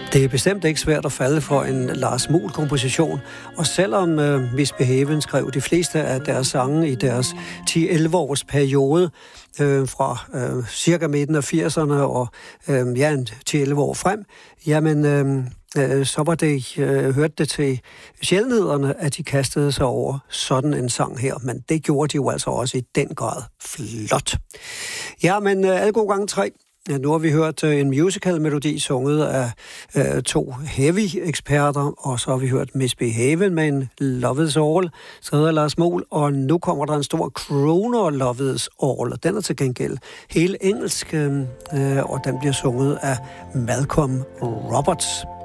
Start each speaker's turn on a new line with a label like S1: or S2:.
S1: Det er bestemt ikke svært at falde for en Lars Muhl-komposition, og selvom Misbehaven skrev de fleste af deres sange i deres 10-11 års periode, fra cirka midten af 80'erne og 10-11 år frem, jamen så var det, hørte det til sjældenhederne, at de kastede sig over sådan en sang her, men det gjorde de jo altså også i den grad flot. Ja, men alle gode gange 3. Ja, nu har vi hørt en musical-melodi sunget af 2 heavy-eksperter, og så har vi hørt Misbehaven med en Love Is All, så hedder Lars Muhl, og nu kommer der en stor crooner Love Is All, og den er til gengæld helt engelsk, og den bliver sunget af Malcolm Roberts.